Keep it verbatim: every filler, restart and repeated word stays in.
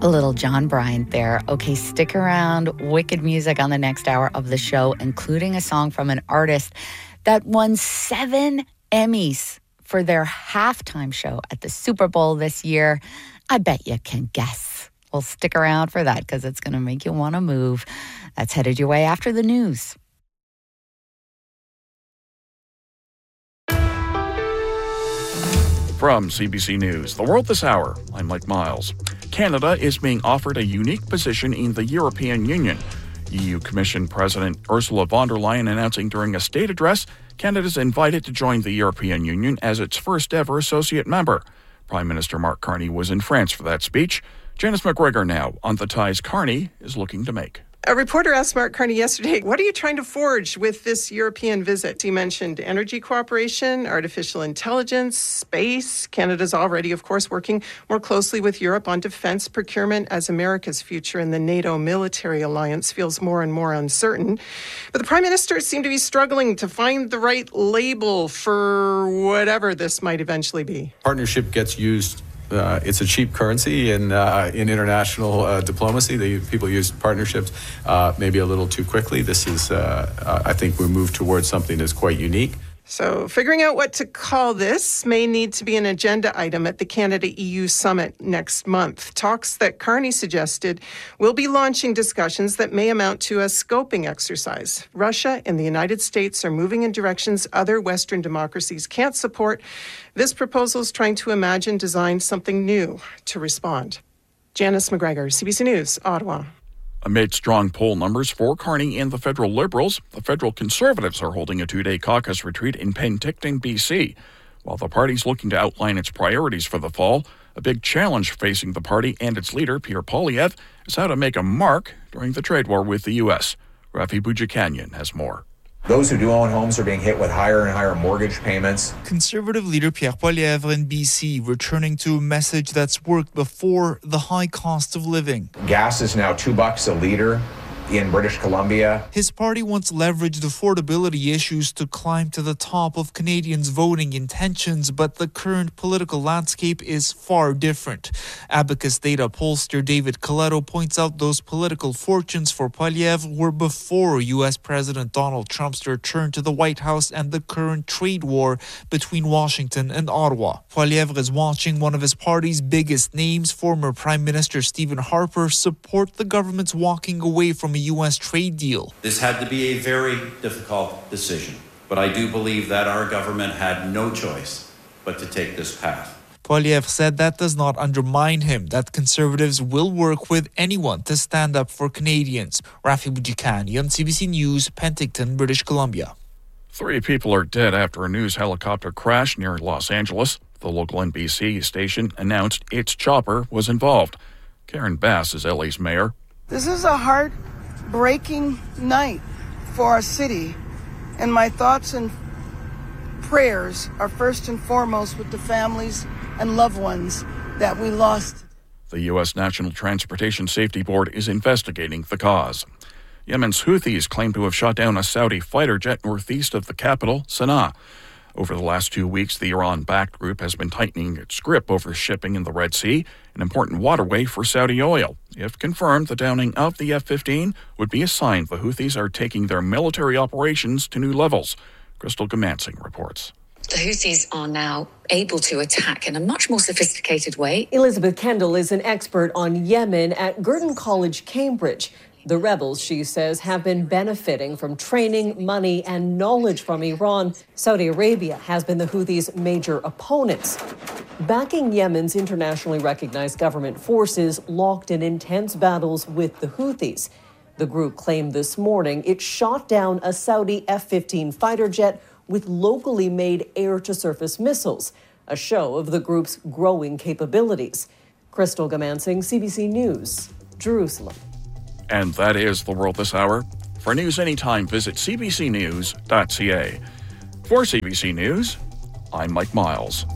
A little John Bryant there. Okay, stick around. Wicked music on the next hour of the show, including a song from an artist that won seven Emmys for their halftime show at the Super Bowl this year. I bet you can guess. Well, stick around for that because it's going to make you want to move. That's headed your way after the news. From C B C News, The World This Hour, I'm Mike Miles. Canada is being offered a unique position in the European Union. E U Commission President Ursula von der Leyen announcing during a state address, Canada's invited to join the European Union as its first ever associate member. Prime Minister Mark Carney was in France for that speech. Janice McGregor now on the ties Carney is looking to make. A reporter asked Mark Carney yesterday, what are you trying to forge with this European visit? He mentioned energy cooperation, artificial intelligence, space. Canada's already, of course, working more closely with Europe on defense procurement as America's future in the NATO military alliance feels more and more uncertain. But the Prime Minister seemed to be struggling to find the right label for whatever this might eventually be. Partnership gets used. Uh, it's a cheap currency in uh, in international uh, diplomacy. They, people use partnerships uh, maybe a little too quickly. This is, uh, uh, I think, we move towards something that's quite unique. So figuring out what to call this may need to be an agenda item at the Canada-E U summit next month. Talks that Carney suggested will be launching discussions that may amount to a scoping exercise. Russia and the United States are moving in directions other Western democracies can't support. This proposal is trying to imagine, design something new to respond. Janice McGregor, C B C News, Ottawa. Amid strong poll numbers for Carney and the federal Liberals, the federal Conservatives are holding a two-day caucus retreat in Penticton, B C. While the party's looking to outline its priorities for the fall, a big challenge facing the party and its leader, Pierre Poilievre, is how to make a mark during the trade war with the U S. Rafi Boudjikanian has more. Those who do own homes are being hit with higher and higher mortgage payments. Conservative leader Pierre Poilievre in B C returning to a message that's worked before: the high cost of living. Gas is now two bucks a litre in British Columbia. His party once leveraged affordability issues to climb to the top of Canadians' voting intentions, but the current political landscape is far different. Abacus data pollster David Coletto points out those political fortunes for Poilievre were before U S President Donald Trump's return to the White House and the current trade war between Washington and Ottawa. Poilievre is watching one of his party's biggest names, former Prime Minister Stephen Harper, support the government's walking away from a U S trade deal. This had to be a very difficult decision, but I do believe that our government had no choice but to take this path. Poilievre said that does not undermine him, that Conservatives will work with anyone to stand up for Canadians. Rafi Boudjikanian, C B C News, Penticton, British Columbia. Three people are dead after a news helicopter crash near Los Angeles. The local N B C station announced its chopper was involved. Karen Bass is L A's mayor. This is a heartbreaking night for our city, and my thoughts and prayers are first and foremost with the families and loved ones that we lost. The U S National Transportation Safety Board is investigating the cause. Yemen's Houthis claim to have shot down a Saudi fighter jet northeast of the capital, Sana'a. Over the last two weeks, the Iran-backed group has been tightening its grip over shipping in the Red Sea, an important waterway for Saudi oil. If confirmed, the downing of the F fifteen would be a sign the Houthis are taking their military operations to new levels. Crystal Gamansing reports. The Houthis are now able to attack in a much more sophisticated way. Elizabeth Kendall is an expert on Yemen at Girton College, Cambridge. The rebels, she says, have been benefiting from training, money, and knowledge from Iran. Saudi Arabia has been the Houthis' major opponents, backing Yemen's internationally recognized government forces locked in intense battles with the Houthis. The group claimed this morning it shot down a Saudi F fifteen fighter jet with locally made air-to-surface missiles, a show of the group's growing capabilities. Crystal Gamansing, C B C News, Jerusalem. And that is The World This Hour. For news anytime, visit c b c news dot c a. For C B C News, I'm Mike Miles.